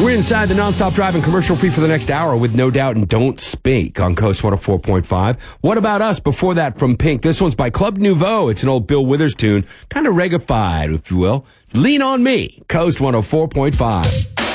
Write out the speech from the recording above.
We're inside the nonstop driving commercial free for the next hour with No Doubt and Don't Speak on Coast 104.5. What About Us before that from Pink? This one's by Club Nouveau. It's an old Bill Withers tune, kind of reggae-fied, if you will. Lean on Me, Coast 104.5.